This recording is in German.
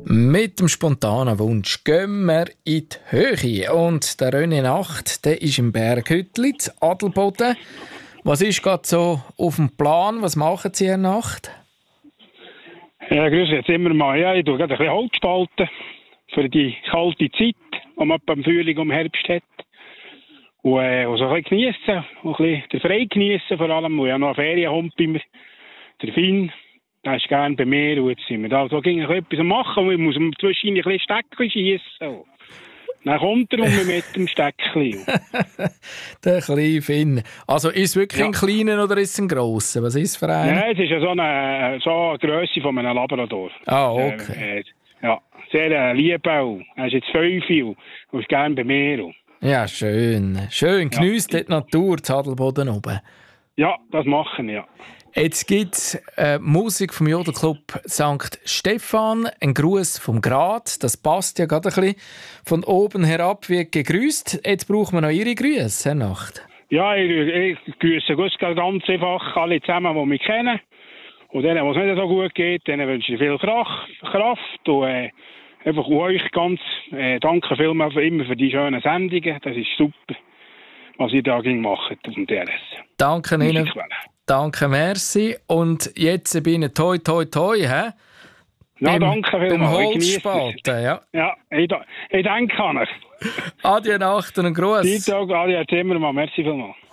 Mit dem spontanen Wunsch gehen wir in die Höhe. Und der René Nacht, der ist im Berghüttli, in Adelboden. Was ist gerade so auf dem Plan? Was machen Sie in der Nacht? Ja, grüß jetzt immer mal. Ja, ich tue gerade ein bisschen Holz spalten für die kalte Zeit, die man beim Frühling und Herbst hat. Und so ein bisschen geniessen, ein bisschen den Frei geniessen vor allem. Und ich habe noch einen Ferienhund bei mir, der Finn. Der ist gerne bei mir und jetzt sind wir da. So ging etwas machen und ich muss zwischendurch ein bisschen Steckchen schiessen. Dann kommt er und mit dem Steckchen. Der kleine Finn. Also ist es wirklich ein kleiner oder ist es ein grosser? Was ist es für einen? Nein, es ist ja so eine Grösse von einem Labrador. Ah, okay. Ja, sehr lieber auch. Er ist jetzt 5 und ist gerne bei mir. Ja, schön. Schön. Geniesst die Natur, die Adelboden oben. Ja, das machen wir, ja. Jetzt gibt es Musik vom Jodelclub St. Stephan, ein Gruß vom Grat. Das passt ja gerade ein bisschen von oben herab wie gegrüßt. Jetzt brauchen wir noch Ihre Grüße, Herr Nacht. Ja, ich grüße ganz einfach alle zusammen, die mich kennen. Und denen, wo es nicht so gut geht, denen wünsche ich viel Kraft. Und einfach euch ganz danke vielmals immer für die schönen Sendungen. Das ist super, was ihr da macht auf dem DRS. Danke Ihnen. Danke, merci. Und jetzt bin ich toi, toi, toi, hä? Ja, danke vielmals. Beim Holzspalten, ja. Ja, ich denke an euch. Adieu Nacht und einen Gruß. Adieu Zimmermann, merci vielmals.